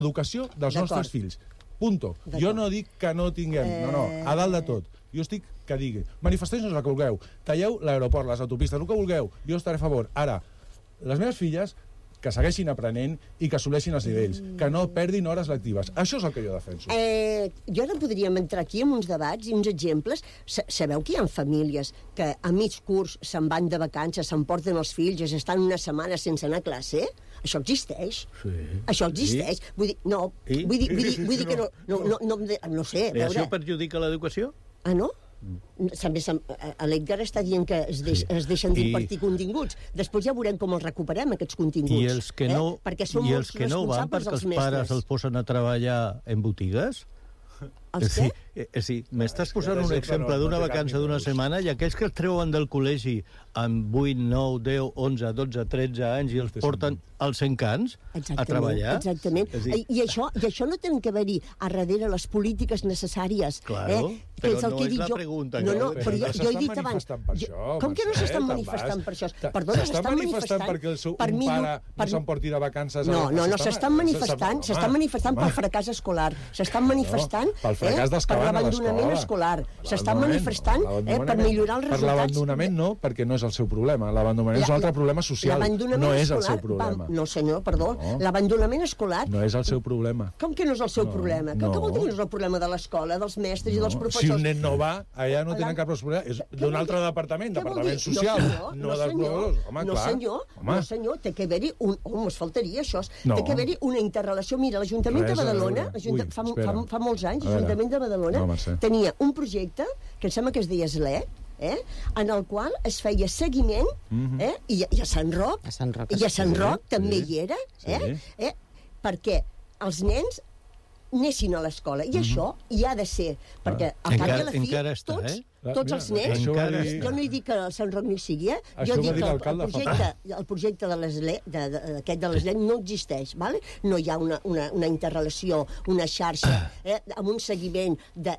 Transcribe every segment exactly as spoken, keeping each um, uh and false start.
l'educació dels nostres fills. Punto. Jo no dic que no tinguem, no, no, a dalt de tot. Jo estic que digui, manifestacions el que vulgueu, talleu l'aeroport, les autopistes, el que vulgueu, jo estaré a favor. Ara, les meves filles que segueixin aprenent i que assoleixin els nivells, que no perdin hores lectives. Això és el que jo defenso. Eh, jo ara podríem entrar aquí en uns debats i uns exemples. Sabeu que hi ha famílies que a mig curs se'n van de vacances, s'emporten els fills i estan una setmana sense anar a classe? Això existeix? Sí. Això existeix? Sí. Vull dir, no, I? vull dir, vull dir, vull dir que no, no, no, no, no sé, a veure... Això perjudica l'educació? Ah, no? També l'Edgar està dient que es, deix, es deixen d'impartir I... continguts. Després ja veurem com els recuperem, aquests continguts. I els que no, eh? perquè són i els que no van perquè els pares els posen a treballar en botigues? Els què? Sí, sí. M'estàs posant un exemple d'una vacança d'una setmana i aquells que els treuen del col·legi amb vuit, nou, deu, onze, dotze, tretze anys i els porten als encants a treballar. Exactament. I, i, això, I això no tenen que haver-hi a darrere les polítiques necessàries. Claro, eh? però és el no que és la jo... pregunta. No, no, però, però jo, jo he dit abans... Per això, com que no s'estan manifestant per això? Perdona, s'estan manifestant perquè el seu un pare no s'emporti de vacances... No, no, no, s'estan manifestant s'estan manifestant pel fracàs escolar, s'estan manifestant pel fracàs dels que van a l'abandonament escolar, s'estan manifestant per millorar els resultats... Per l'abandonament no, perquè no és el seu problema. L'abandonament és un altre problema social, no és el seu problema. No, senyor, perdó, l'abandonament escolar... No és el seu problema. Com que no és el seu problema? Què vol dir que no és el problema de l'escola, dels mestres i dels professors? Si un nen no va, allà no tenen cap problema. És d'un altre departament, departament social, no dels professors. Home, no, senyor, no, senyor, té que haver-hi un... Home, es faltaria això. Té que haver-hi una interrelació. Mira, l'Ajuntament de Badalona, fa molts anys, l'Ajuntament de Badalona tenia un projecte que em sembla que es deia S L E, eh, en el qual es feia seguiment, eh, i, i a Sant Roc, a Sant Roc, i a Sant Roc també hi era, eh, eh, perquè els nens anessin a l'escola, i això hi ha de ser, perquè al cap i a la fi, tots, tots els nens, jo no he dit que el Sant Roc no hi sigui, eh? Jo dic que el projecte, el projecte de l'E S L E, aquest de l'E S L E, no existeix, no hi ha una interrelació, una xarxa, amb un seguiment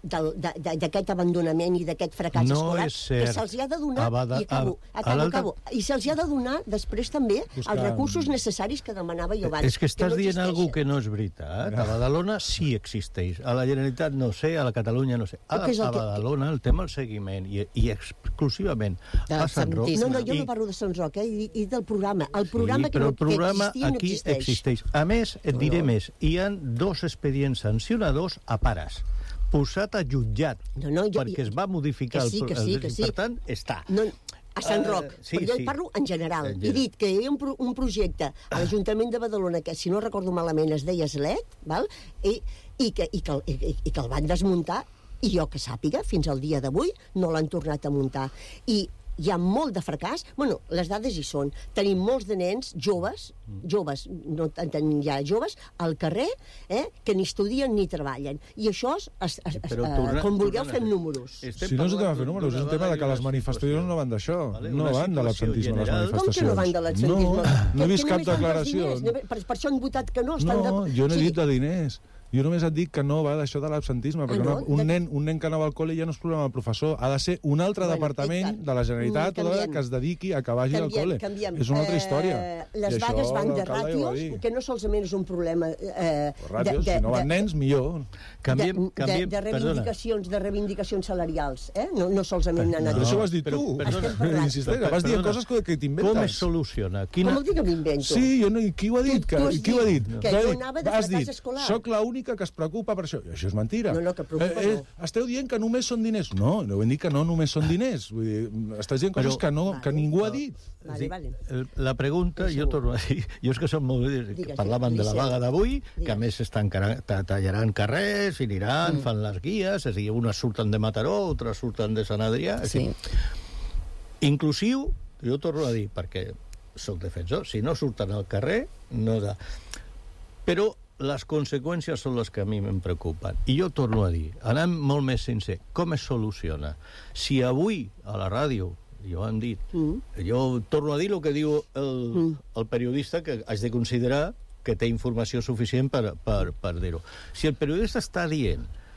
d'aquest abandonament i d'aquest fracàs escolar, que se'ls ha de donar, i acabo, acabo, acabo, i se'ls ha de donar després també els recursos necessaris que demanava jo abans. És que estàs dient alguna que no és veritat. A Badalona sí existeix, a la Generalitat no sé, a la Catalunya no sé. A Badalona el tema el seguiment I, i exclusivament a Sant Roc. No, no, jo no parlo de Sant Roc, eh? I, i del programa. El programa sí, però el programa que existia no aquí existeix. existeix. A més, et diré no, no. més, hi ha dos expedients sancionadors a pares posat a jutjat no, no, jo, perquè es va modificar sí, que sí, el... que sí. Per tant, està. No, a Sant Roc, uh, sí, però jo sí. parlo en general. En general. He dit que hi havia un, pro un projecte a l'Ajuntament de Badalona que, si no recordo malament, es deia S L E T, val? I, i, que, i, que, i, i que el van desmuntar, i jo que sàpiga, fins al dia d'avui, no l'han tornat a muntar. I hi ha molt de fracàs. Bueno, les dades hi són. Tenim molts de nens joves, joves, no tenim ja joves, al carrer, eh, que ni estudien ni treballen. I això, es, es, es, torna, com vulgueu, fem números. Si no és un tema de fer números, és un tema de que les manifestacions no van d'això. Vale, no van de l'absentisme, les manifestacions. Com que no van de l'absentisme? No, no he vist cap declaració. Per, per això han votat que no. Estan no, de... jo no he dit de diners. Jo només et dic que no va d'això de l'absentisme, perquè ah, no? un, nen, un nen que anava al col·le ja no és problema del professor, ha de ser un altre bueno, departament de la Generalitat mm, o de, que es dediqui a que vagi canviem, al col·le. Canviem. És una altra història. Eh, les I vagues van de ràtios, que no solament és un problema... Eh, ràtios, de, de, si no van de, nens, millor. Canviem, de, canviem, de, de, reivindicacions, de reivindicacions salarials, eh? No, no solament anar... Però això ho has dit tu. Insisteix, vas dient coses que t'inventes. Com es soluciona? Com vol dir que m'invento? Sí, qui ho ha dit? Qui ho ha dit? Que jo anava de fracàs escolar. Soc l'única que es preocupa per això. I això és mentira. No, no, que preocupa eh, eh, esteu dient que només són diners. No, no hem dit que no només són diners. Vull dir, estàs dient coses que, no, vale, que ningú ha dit. Vale, vale. La pregunta, jo torno a dir, jo és que som molt... Digues, parlaven de la vaga d'avui, que a més estan tallaran carrers, finiran, mm. fan les guies, és a dir, unes surten de Mataró, altres surten de Sant Adrià. Sí. Inclusiu, jo torno a dir, perquè soc defensor, si no surten al carrer, no da... Però les conseqüències són les que a mi em preocupen. I jo torno a dir, anant molt més sincer, com es soluciona? Si avui a la ràdio, jo han dit, mm. jo torno a dir el que diu el, mm. el periodista, que has de considerar que té informació suficient per, per, per dir-ho. Si el periodista està dient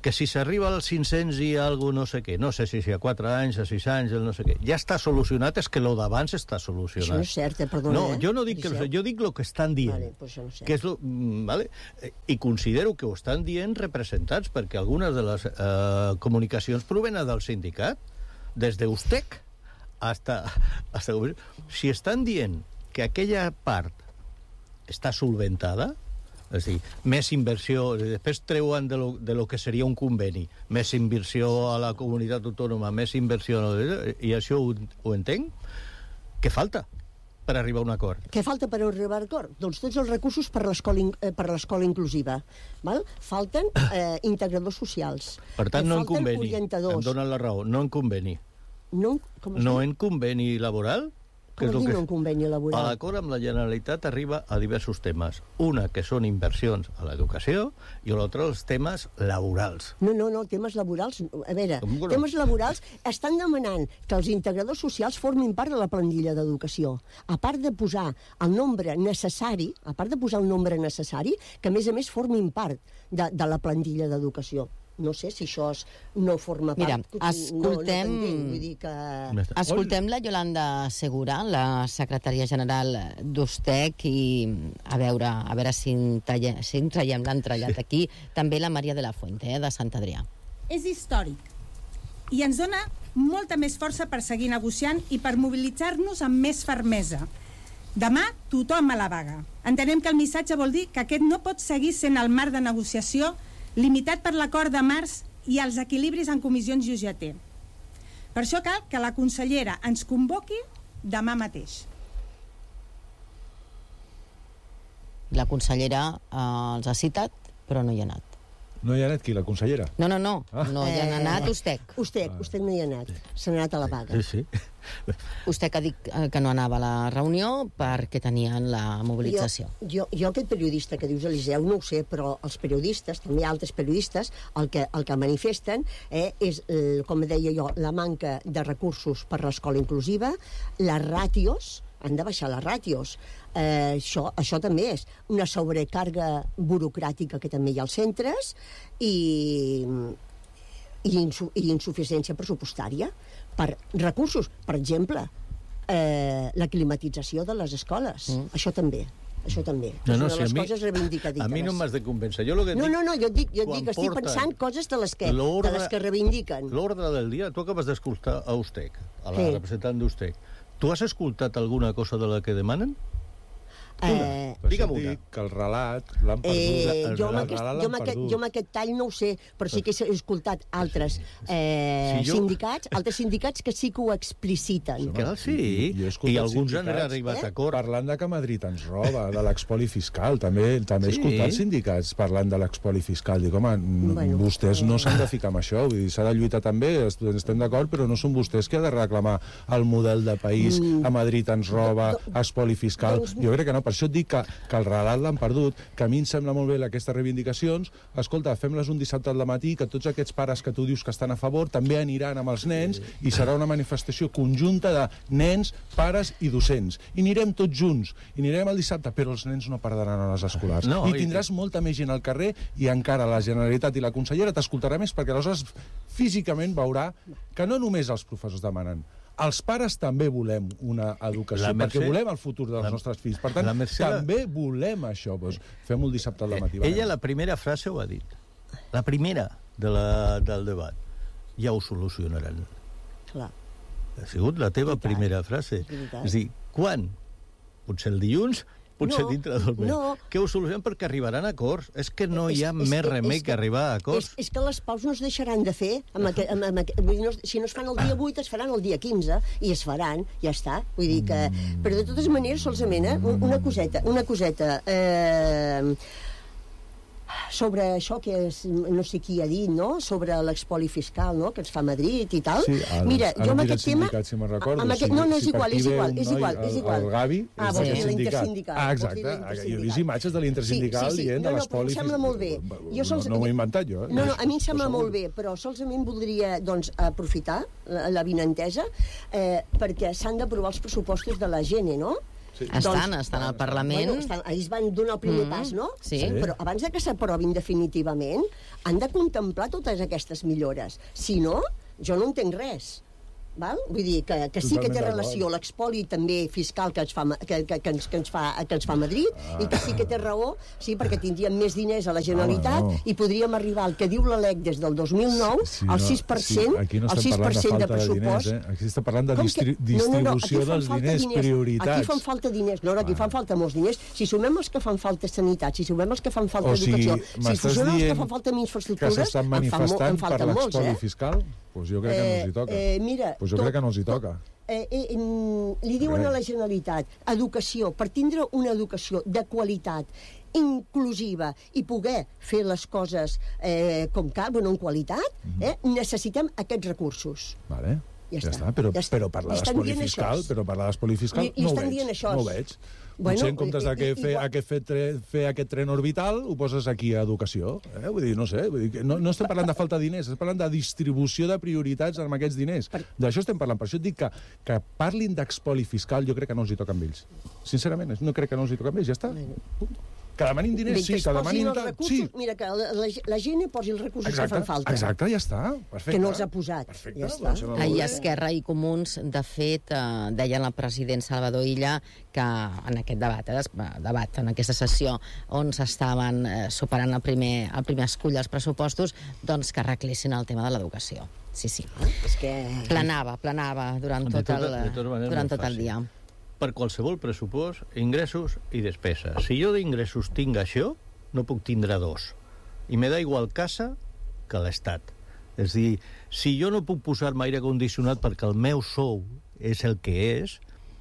que si s'arriba als cinc-cents i algo no sé què, no sé si a quatre anys, a sis anys, el no sé què, ja està solucionat, és que lo d'abans està solucionat. Això no és cert, eh? Perdona. No, jo no dic que... Jo dic el que estan dient. Vale, pues no sé. Que és lo, vale? I considero que ho estan dient representats, perquè algunes de les eh, comunicacions provenen del sindicat, des d'Eustec hasta, hasta... Si estan dient que aquella part està solventada, és a dir, més inversió, després treuen de lo, de lo que seria un conveni, més inversió a la comunitat autònoma, més inversió, i això ho, ho entenc, què falta per arribar a un acord? Què falta per arribar a un acord? Doncs tots els recursos per l'escola eh, per l'escola inclusiva. Val? Falten eh, integradors socials. Per tant, no en conveni. Orientadors. Em donen la raó, no en conveni. No, com no en conveni laboral? Com es diu no en conveni laboral? L'acord amb la Generalitat arriba a diversos temes. Una, que són inversions a l'educació, i l'altre, els temes laborals. No, no, no, temes laborals... A veure, temes laborals estan demanant que els integradors socials formin part de la plantilla d'educació. A part de posar el nombre necessari, a part de posar el nombre necessari, que a més a més formin part de, de la plantilla d'educació. No sé si això es, no forma part... Mira, escoltem... No, no vull dir que... Escoltem la Yolanda Segura, la secretària general d'Ustec, i a veure, a veure si en, talle, si en traiem l'entrellat aquí. També la Maria de la Fuente, eh, de Sant Adrià. És històric i ens dona molta més força per seguir negociant i per mobilitzar-nos amb més fermesa. Demà tothom a la vaga. Entenem que el missatge vol dir que aquest no pot seguir sent el marc de negociació limitat per l'acord de març i els equilibris en comissions i U G T. Per això cal que la consellera ens convoqui demà mateix. La consellera eh, els ha citat, però no hi ha anat. No hi ha anat qui, la consellera? No, no, no. Ah. No hi ha anat Ustec. Ustec, Ustec no hi ha anat. Se n'ha anat a la vaga. Sí, sí. Ustec ha dit que no anava a la reunió perquè tenien la mobilització. Jo, jo, jo aquest periodista que dius, Eliseu, no ho sé, però els periodistes, també altres periodistes, el que, el que manifesten eh, és, eh, com deia jo, la manca de recursos per l'escola inclusiva, les ràtios, han de baixar les ràtios. Eh, això, això també és una sobrecàrrega burocràtica que també hi ha als centres i, i, insu, i insuficiència pressupostària per recursos. Per exemple, eh, la climatització de les escoles. Mm. Això també. Això també. No, no, és una de les si a coses mi, reivindicatives. A mi no m'has de convèncer. Jo lo que no, dic, no, no, jo et dic, jo et dic estic pensant coses de les que, de les que reivindiquen. L'ordre del dia, tu acabes d'escoltar a Ustec, a la sí. representant d'Ustec. Tu has escoltat alguna cosa de la que demanen? Eh, Digue'm una. Que el relat l'han perdut. Eh, el jo, amb relat, aquest, relat jo, amb aquest, jo amb aquest tall no ho sé, però sí que he escoltat altres eh, si jo... sindicats, altres sindicats que sí que ho expliciten. Sí, que sí. I alguns han arribat a acord. Parlant de que Madrid ens roba, de l'expoli fiscal. També, també he escoltat sindicats parlant de l'expoli fiscal. Dic, home, bueno, vostès no s'han de ficar amb això. Vull dir, s'ha de lluitar també, estem d'acord, però no són vostès que ha de reclamar el model de país, a Madrid ens roba, espoli fiscal. Jo crec que no. Per això et dic que, que el relat l'han perdut, que a mi em sembla molt bé aquestes reivindicacions. Escolta, fem-les un dissabte al matí, que tots aquests pares que tu dius que estan a favor també aniran amb els nens i serà una manifestació conjunta de nens, pares i docents. I anirem tots junts, i anirem el dissabte, però els nens no perdran hores escolars. No, I tindràs i... molta més gent al carrer i encara la Generalitat i la consellera t'escoltarà més perquè aleshores físicament veurà que no només els professors demanen, els pares també volem una educació, Mercè, perquè volem el futur dels la, nostres fills. Per tant, Mercè, també volem això. Doncs fem-ho el dissabte al matí. Ella la primera frase ho ha dit. La primera de la, del debat. Ja ho solucionaran. Clar. Ha sigut la teva Veritat. primera frase. Veritat. És a dir, quan? Potser el dilluns? Potser no, dintre del mes. No. Que ho solucionen perquè arribaran a acords. És que no és, hi ha és més que, remei que, que arribar a acords. És, és que les paus no es deixaran de fer. Amb aqu amb, amb, amb, no, si no es fan el dia vuit, es faran el dia quinze, i es faran, ja està. Vull dir que... Però de totes maneres, solament, eh, una coseta, una coseta... Eh, sobre això que és, no sé qui ha dit, no? Sobre l'expoli fiscal, no? Que ens fa Madrid i tal. Sí, el, Mira, jo amb aquest tema... Si me'n recordo. Aquest, no, no, és igual, si és igual, és igual, és igual. El, el Gavi ah, és sí. L'intersindical. Ah, exacte. Jo he vist imatges de l'intersindical sí, sí, sí. dient no, de no, l'expoli fiscal. No, sembla molt bé. Jo sols... No, no ho he inventat jo. Eh? No, no, a mi em sembla molt bé, però solament voldria, doncs, aprofitar la, la vinentesa eh, perquè s'han d'aprovar els pressupostos de la Gene, no? Sí. Sí. Estan, doncs, estan al Parlament. Bueno, estan, ells van donar el primer mm, pas, no? Sí. Però abans de que s'aprovin definitivament, han de contemplar totes aquestes millores. Si no, jo no entenc res. Val? Vull dir que, que sí que té relació l'expoli també fiscal que ens fa, que, que, que, ens, que, ens fa, que ens fa Madrid ah. i que sí que té raó, sí, perquè tindríem més diners a la Generalitat ah, no. i podríem arribar al que diu la L E C des del dos mil nou sí, sí, al sis per cent, sí, no al sis per cent de, de pressupost. De diners, eh? Aquí està parlant de distri que... distribució no, no, no, dels diners, diners prioritats. Aquí fan falta diners, no, no, aquí ah. fan falta molts diners. Si sumem els que fan falta sanitat, si sumem els que fan falta o sigui, educació, si sumem els que fan falta infraestructures, que s'estan manifestant per l'expoli fiscal? Doncs jo crec que no els hi toca. Eh, mira, pues jo tot, crec que no els hi toca. Eh, eh, li diuen a la Generalitat educació, per tindre una educació de qualitat inclusiva i poder fer les coses eh, com cal, bueno, en qualitat, eh, necessitem aquests recursos. Vale. Ja, ja està. està, però, ja però parlar d'espoli fiscal, però parlar d'espoli fiscal I, i no, ho veig, no ho veig. Bueno, potser en comptes de que fer, aquest, fer, tre, fer aquest tren orbital ho poses aquí a educació. Eh? Vull dir, no sé, vull dir, no, no estem parlant de falta de diners, estem parlant de distribució de prioritats amb aquests diners. Per... D'això estem parlant. Per això et dic que, que parlin d'espoli fiscal, jo crec que no els hi toca amb ells. Sincerament, no crec que no els hi toca amb ells, ja està. Que demanin diners, sí, que demanin... Recursos, sí. Mira, que la, la, la gent hi posi els recursos exacte, que fan falta. Exacte, ja està. Perfecte. Que no els ha posat. Perfecte. Ja està. Ahir Esquerra i Comuns, de fet, eh, deien el president Salvador Illa que en aquest debat, eh, debat en aquesta sessió on s'estaven eh, superant el primer, el primer escull dels pressupostos, doncs que arreglessin el tema de l'educació. Sí, sí. Ah, és que... Planava, planava durant tot el, durant tot el dia. Per qualsevol pressupost, ingressos i despeses. Si jo d'ingressos tinc això, no puc tindre dos. I me da igual casa que l'Estat. És a dir, si jo no puc posar-me aire condicionat perquè el meu sou és el que és,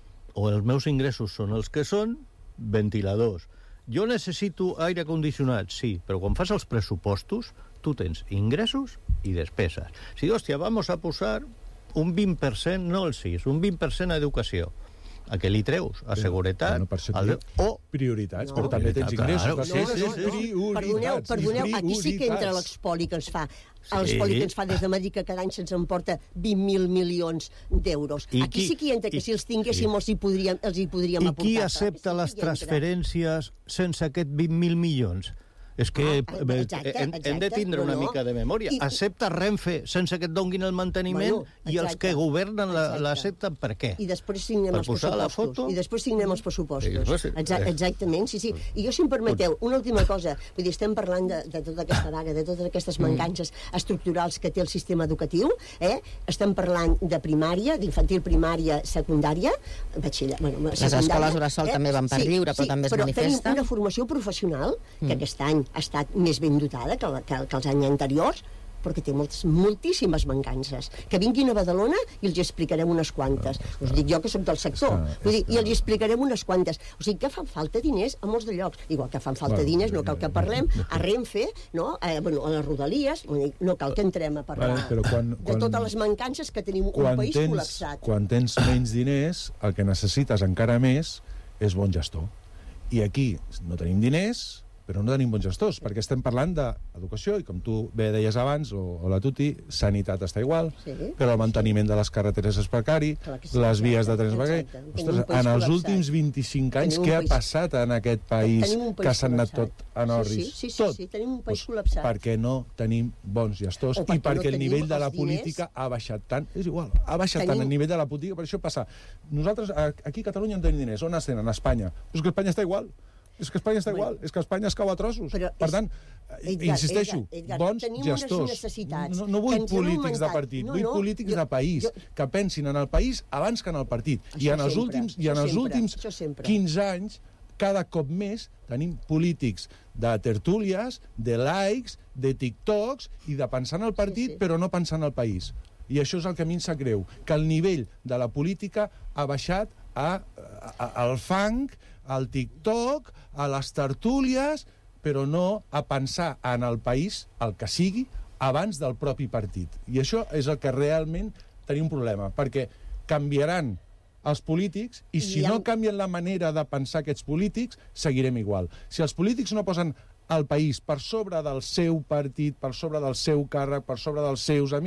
o els meus ingressos són els que són, ventiladors. Jo necessito aire condicionat, sí, però quan fas els pressupostos, tu tens ingressos i despeses. Si, hòstia, vamos a posar un vint per cent, no el sis, un vint per cent a educació. A què li treus? A seguretat? Bueno, per això el... O prioritats, no. Però també tens ingressos. No, no, no, no. Perdoneu, perdoneu, aquí sí que entra l'expoli que ens fa. L'espoli que ens fa des de Madrid, que cada any se'ns emporta vint mil milions d'euros. Aquí sí que hi entra, que si els tinguéssim els hi podríem, els hi podríem aportar. I qui accepta les transferències sense aquests vint mil milions? És que ah, exacte, hem, hem de tindre una no, no. mica de memòria. I, Accepta Renfe sense que et donguin el manteniment bueno, i els que governen l'accepten per què? I després signem per els pressupostos. I després signem els pressupostos. Exact, exactament, sí, sí. I jo, si em permeteu, una última cosa. Vull dir, estem parlant de, de tota aquesta vaga, de totes aquestes mancances estructurals que té el sistema educatiu. Eh? Estem parlant de primària, d'infantil primària, secundària, batxiller, bueno, les escoles bressol eh? també van per sí, lliure, però sí, també es però manifesten. Però tenim una formació professional, que mm. aquest any ha estat més ben dotada que, que, que els anys anteriors, perquè té moltes, moltíssimes mancances. Que vinguin a Badalona i els explicarem unes quantes. Us dic jo que soc del sector. Vull dir, i els explicarem unes quantes. O sigui que fan falta diners a molts de llocs. Igual que fan falta bueno, diners, no cal que parlem, a Renfe, no? Eh, bueno, a les Rodalies, no cal que entrem a parlar bueno, però quan, de totes quan, les mancances que tenim un país tens, col·lapsat. Quan tens menys diners, el que necessites encara més és bon gestor. I aquí no tenim diners, però no tenim bons gestors, perquè estem parlant d'educació, i com tu bé deies abans, o, o la Tuti, sanitat està igual, sí, però el manteniment sí. de les carreteres és precari, sí, les vies de trens precari. Ostres, en els últims vint-i-cinc anys, què ha passat en aquest país que s'han anat tot en orris? Sí, sí, sí, tot. sí, tenim un país col·lapsat. Perquè no tenim bons gestors i perquè el nivell de la política ha baixat tant, és igual, ha baixat tant el nivell de la política, per això passa. Nosaltres, aquí a Catalunya no tenim diners, on es tenen? A Espanya. Però és que Espanya està igual. És que Espanya està igual, és que Espanya es cau a trossos. Però per tant, Edgar, insisteixo, Edgar, Edgar, bons gestors. No, no vull polítics de partit, no, vull no, polítics jo, de país, jo, que pensin en el país abans que en el partit. I en els sempre, últims, i en els sempre, últims quinze anys, cada cop més, tenim polítics de tertúlies, de likes, de TikToks, i de pensar en el partit, sí, sí. però no pensar en el país. I això és el que a mi em sap greu, que el nivell de la política ha baixat a, a, a, al fang, al TikTok, a les tertúlies, però no a pensar en el país, el que sigui, abans del propi partit. I això és el que realment tenim un problema, perquè canviaran els polítics i si no canvien la manera de pensar aquests polítics, seguirem igual. Si els polítics no posen el país per sobre del seu partit, per sobre del seu càrrec, per sobre dels seus amics,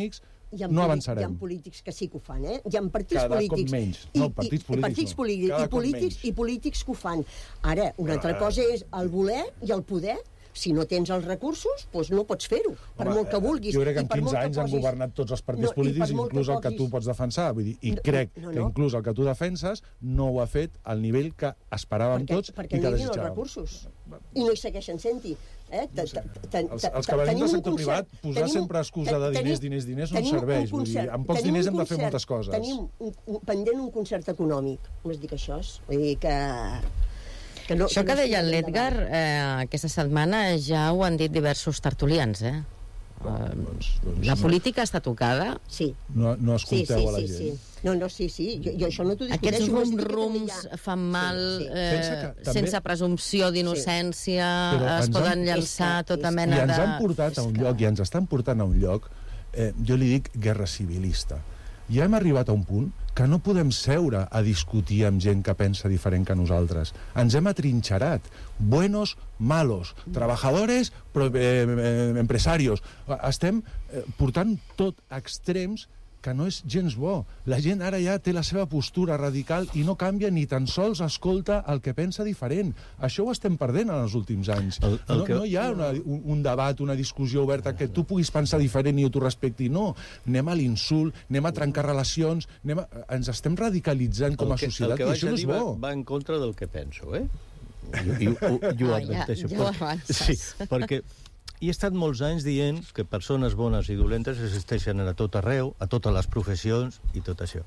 no avançarem. Hi ha polítics que sí que ho fan, eh? Hi ha partits Cada polítics... cop menys. No, partits polítics, partits no. polítics, Cada i, polítics i polítics que ho fan. Ara, una altra cosa és el voler i el poder. Si no tens els recursos, doncs no pots fer-ho, per molt que vulguis. Jo crec que en quinze anys han governat tots els partits polítics, inclús el que tu pots defensar. Vull dir, I crec que inclús el que tu defenses no ho ha fet al nivell que esperàvem tots i que desitjàvem. Perquè no hi havia els recursos. I no hi segueixen sent-hi. Els cabals del sector privat, posar sempre excusa de diners, diners, diners, no serveix. Vull dir, amb pocs diners hem de fer moltes coses. Tenim pendent un concert econòmic. Només dic això. Vull dir que... Que no, Això que, que no deia l'Edgar, eh, aquesta setmana ja ho han dit diversos tertulians, eh? Bueno, doncs, doncs, la política està tocada? Sí. No, no escolteu sí, sí, a la sí, gent. Sí. No, no, sí, sí. Jo, jo això no t'ho discuteixo. Aquests rum-rums ha... fan mal, sí, sí. Eh, també... sense presumpció d'innocència, sí. es poden han... llançar que, tota mena de... I ens han portat a un lloc, i ens estan portant a un lloc, eh, jo li dic guerra civilista. Ja hem arribat a un punt que no podem seure a discutir amb gent que pensa diferent que nosaltres. Ens hem atrinxerat. Buenos, malos. Trabajadores, pro, eh, eh, empresarios. Estem eh, portant tot a extrems que no és gens bo. La gent ara ja té la seva postura radical i no canvia ni tan sols escolta el que pensa diferent. Això ho estem perdent en els últims anys. El, el no, que... no hi ha una, un, un debat, una discussió oberta que tu puguis pensar diferent i jo t'ho respecti. No, anem a l'insult, anem a trencar relacions, anem a... ens estem radicalitzant com a que, societat i això no és bo. Va, va en contra del que penso, eh? I, i, ho, i ho adverteixo. Ja, ja ho avances. Sí, perquè he estat molts anys dient que persones bones i dolentes existeixen a tot arreu, a totes les professions i tot això.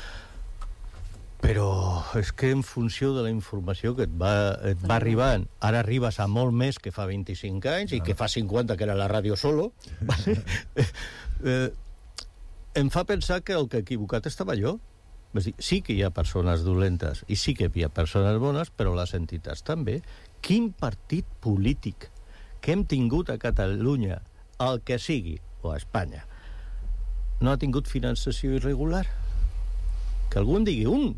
Però és que en funció de la informació que et va, et va arribant, ara arribes a molt més que fa vint-i-cinc anys i que fa cinquanta, que era la ràdio solo, eh, em fa pensar que el que equivocat estava jo. És dir, sí que hi ha persones dolentes i sí que hi ha persones bones, però les entitats també. Quin partit polític que hem tingut a Catalunya, el que sigui, o a Espanya, no ha tingut finançació irregular? Que algú en digui un.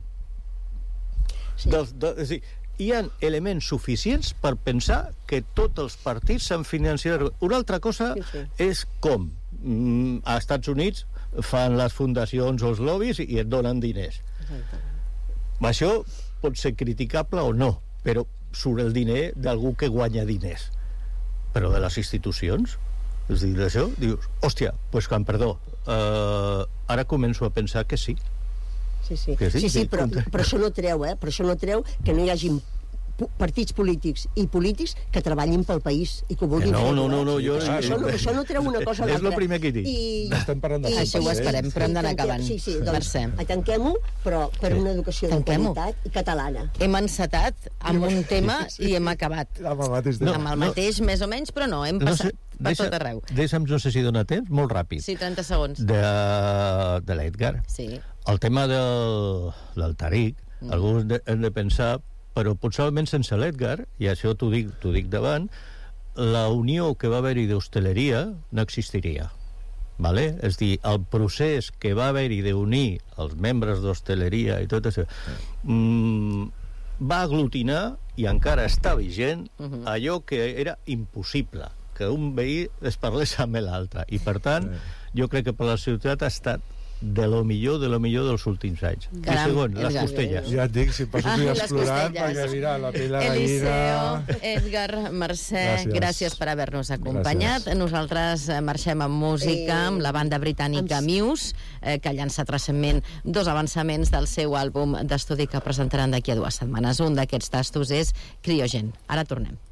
Sí. Del, de, és dir, hi ha elements suficients per pensar que tots els partits s'han finançat. Una altra cosa sí, sí. és com mm, a Estats Units fan les fundacions o els lobbies i et donen diners. Exacte. Això pot ser criticable o no, però surt el diner d'algú que guanya diners. Però de les institucions, és dir, d'això, dius, hòstia, doncs quan, perdó, eh, ara començo a pensar que sí. Sí, sí, que sí, sí, sí però, però això no treu, eh? Però això no treu que no hi hagi partits polítics i polítics que treballin pel país i que ho vulguin no, fer. No, no, no, jo... Això, això, no, això no treu una cosa a l'altra. És el primer que he dit. I, estem parlant de... I, això ho esperem, però hem d'anar acabant. Sí, sí, doncs tanquem-ho, però per una educació de qualitat i catalana. Hem encetat amb un tema i hem acabat. Amb el mateix tema. Amb el mateix, més o menys, però no, hem passat per tot arreu. Deixa'm, no sé si dona temps, molt ràpid. Sí, trenta segons. De, de l'Edgar. Sí. El tema del, del Tariq, mm. alguns de, hem de pensar, però possiblement sense l'Edgar, i això t'ho dic, t'ho dic davant, la unió que va haver-hi d'hostaleria no existiria. Vale? És dir, el procés que va haver-hi d'unir els membres d'hostaleria i tot això mm, va aglutinar, i encara està vigent, uh-huh. allò que era impossible, que un veí es parlés amb l'altre. I, per tant, jo crec que per la ciutat ha estat de lo millor, de lo millor dels últims anys. Caram, I segon, les costelles. Ja et dic, si passo ah, explorant, perquè mira, la pell de Eliseo, Edgar, Mercè, gràcies, gràcies per haver-nos acompanyat. Gràcies. Nosaltres marxem amb música, eh, amb la banda britànica Muse, eh, que ha llançat recentment dos avançaments del seu àlbum d'estudi que presentaran d'aquí a dues setmanes. Un d'aquests tastos és Criogen. Ara tornem.